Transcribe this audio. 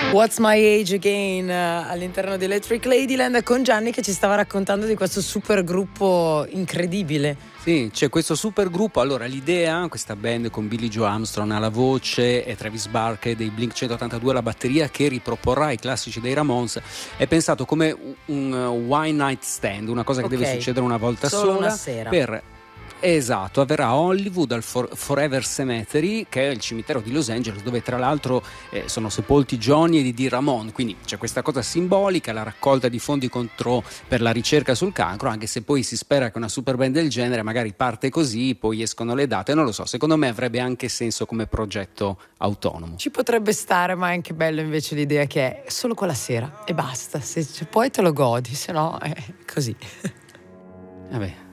What's My Age Again all'interno di Electric Ladyland, con Gianni che ci stava raccontando di questo super gruppo incredibile. Sì, c'è questo super gruppo. Allora, l'idea, questa band con Billie Joe Armstrong alla voce e Travis Barker dei Blink 182 alla batteria, che riproporrà i classici dei Ramones, è pensato come un one night stand, una cosa che deve succedere una volta solo sola, una sera. Esatto, avverrà a Hollywood al Forever Cemetery, che è il cimitero di Los Angeles, dove tra l'altro sono sepolti Johnny e Dee Ramone, quindi c'è questa cosa simbolica, la raccolta di fondi per la ricerca sul cancro, anche se poi si spera che una super band del genere magari parte così, poi escono le date, non lo so, secondo me avrebbe anche senso come progetto autonomo. Ci potrebbe stare, ma è anche bello invece l'idea che è solo quella sera e basta, se poi te lo godi, se no è così. Vabbè.